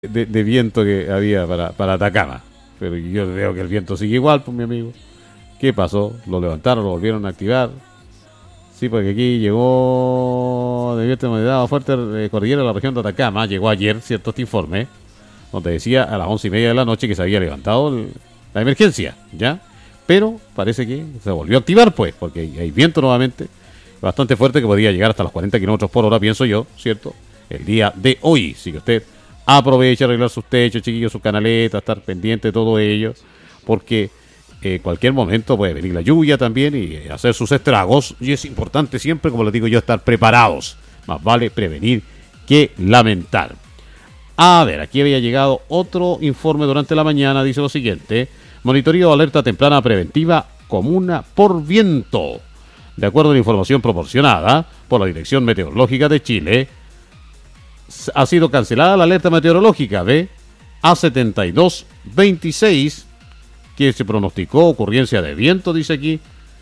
de viento que había para Atacama. Pero yo veo que el viento sigue igual, pues mi amigo. ¿Qué pasó? Lo levantaron, lo volvieron a activar. Sí, porque aquí llegó de viento moderado fuerte cordillera de la región de Atacama. Llegó ayer, cierto, este informe, donde decía a las 11:30 de la noche que se había levantado la emergencia, ¿ya? Pero parece que se volvió a activar, pues, porque hay viento nuevamente, bastante fuerte, que podría llegar hasta los 40 kilómetros por hora, pienso yo, ¿cierto? El día de hoy. Así que usted aproveche a arreglar sus techos, chiquillos, sus canaletas, estar pendiente de todo ello, porque cualquier momento puede venir la lluvia también y hacer sus estragos. Y es importante siempre, como les digo yo, estar preparados. Más vale prevenir que lamentar. A ver, aquí había llegado otro informe durante la mañana, dice lo siguiente: monitoreo de alerta temprana preventiva comuna por viento. De acuerdo a la información proporcionada por la Dirección Meteorológica de Chile, ha sido cancelada la alerta meteorológica de A7226, que se pronosticó ocurrencia de viento, dice aquí,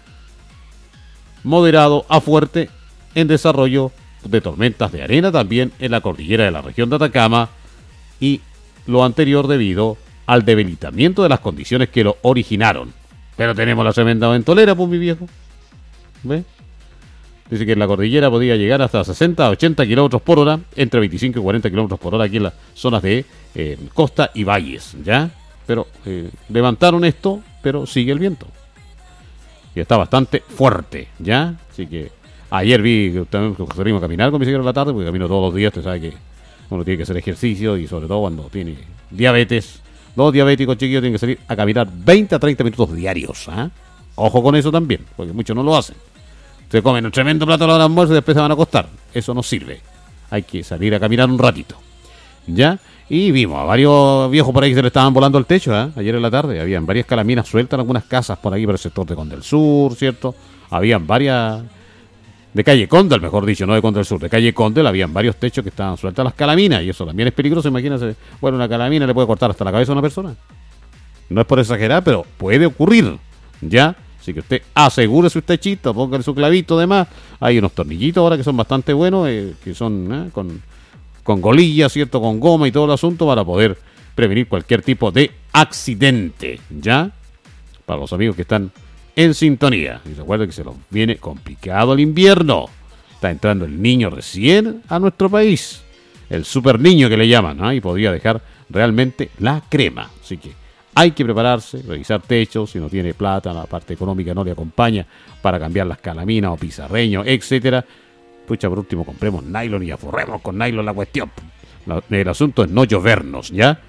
moderado a fuerte en desarrollo de tormentas de arena también en la cordillera de la región de Atacama, y lo anterior debido al debilitamiento de las condiciones que lo originaron. Pero tenemos la tremenda ventolera, pues mi viejo. ¿Ve? Dice que en la cordillera podía llegar hasta 60 a 80 kilómetros por hora, entre 25 y 40 kilómetros por hora aquí en las zonas de costa y valles, ¿ya? Pero levantaron esto, pero sigue el viento. Y está bastante fuerte, ¿ya? Así que ayer vi que también salimos a caminar con mi señora en la tarde, porque camino todos los días, usted sabe que uno tiene que hacer ejercicio, y sobre todo cuando tiene diabetes. Los diabéticos chiquillos tienen que salir a caminar 20 a 30 minutos diarios, ¿eh? Ojo con eso también, porque muchos no lo hacen. Se comen un tremendo plato a la hora de almuerzo y después se van a acostar. Eso no sirve. Hay que salir a caminar un ratito, ¿ya? Y vimos a varios viejos por ahí que se le estaban volando el techo, ¿eh? Ayer en la tarde. Habían varias calaminas sueltas en algunas casas por ahí por el sector de Conde del Sur, ¿cierto? Habían varias... de calle Condel, mejor dicho, no de Conde del Sur, de calle Condel habían varios techos que estaban sueltas las calaminas, y eso también es peligroso. Imagínense, bueno, una calamina le puede cortar hasta la cabeza a una persona. No es por exagerar, pero puede ocurrir, ¿ya? Así que usted asegure su techito, póngale su clavito, además. Hay unos tornillitos ahora que son bastante buenos, que son con golillas, ¿cierto? Con goma y todo el asunto, para poder prevenir cualquier tipo de accidente, ¿ya? Para los amigos que están en sintonía. Y recuerden que se nos viene complicado el invierno. Está entrando el niño recién a nuestro país. El super niño que le llaman, ¿no? Y podría dejar realmente la crema. Así que hay que prepararse, revisar techos. Si no tiene plata, la parte económica no le acompaña para cambiar las calaminas o pizarreños, etcétera. Pucha, por último, compremos nylon y aforremos con nylon la cuestión. El asunto es no llovernos, ¿ya?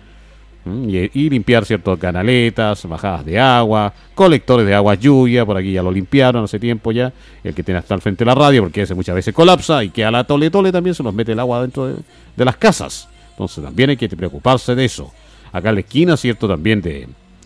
Y limpiar, ¿cierto? Canaletas, bajadas de agua, colectores de agua lluvia, por aquí ya lo limpiaron hace tiempo ya, el que tiene hasta al frente de la radio, porque ese muchas veces colapsa, y que a la tole también se nos mete el agua dentro de las casas. Entonces también hay que preocuparse de eso. Acá en la esquina, ¿cierto? También de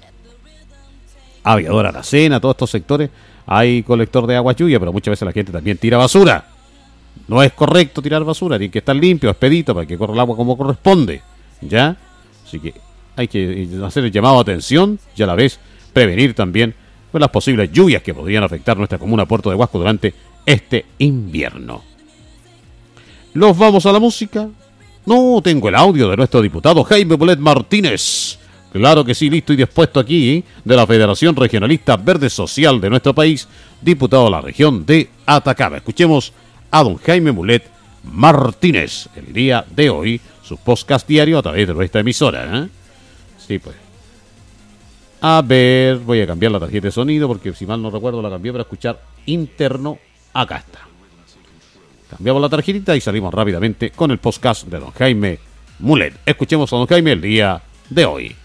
Aviador Aracena, todos estos sectores, hay colector de agua lluvia, pero muchas veces la gente también tira basura. No es correcto tirar basura, tiene que estar limpio, expedito, para que corra el agua como corresponde, ¿ya? Así que hay que hacer el llamado a atención y a la vez prevenir también las posibles lluvias que podrían afectar nuestra comuna Puerto de Huasco durante este invierno. ¿Los vamos a la música? No, tengo el audio de nuestro diputado Jaime Mulet Martínez. Claro que sí, listo y dispuesto aquí, de la Federación Regionalista Verde Social de nuestro país, diputado de la región de Atacama. Escuchemos a don Jaime Mulet Martínez el día de hoy, su podcast diario a través de nuestra emisora, ¿eh? Sí, pues. A ver, voy a cambiar la tarjeta de sonido porque si mal no recuerdo la cambié para escuchar interno. Acá está. Cambiamos la tarjetita y salimos rápidamente con el podcast de don Jaime Mulet. Escuchemos a don Jaime el día de hoy.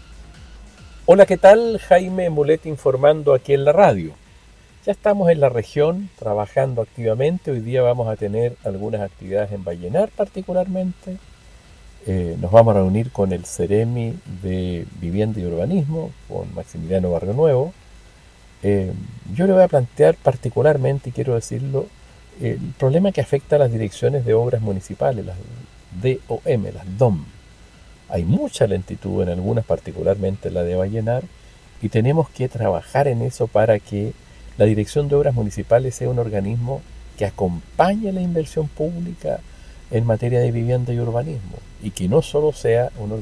Hola, ¿qué tal? Jaime Mulet informando aquí en la radio. Ya estamos en la región trabajando activamente. Hoy día vamos a tener algunas actividades en Vallenar particularmente. Nos vamos a reunir con el Ceremi de Vivienda y Urbanismo, con Maximiliano Barrio Nuevo. Yo le voy a plantear particularmente, y quiero decirlo, el problema que afecta a las direcciones de obras municipales, las DOM, las DOM. Hay mucha lentitud en algunas, particularmente la de Vallenar, y tenemos que trabajar en eso para que la Dirección de Obras Municipales sea un organismo que acompañe la inversión pública, en materia de vivienda y urbanismo, y que no solo sea un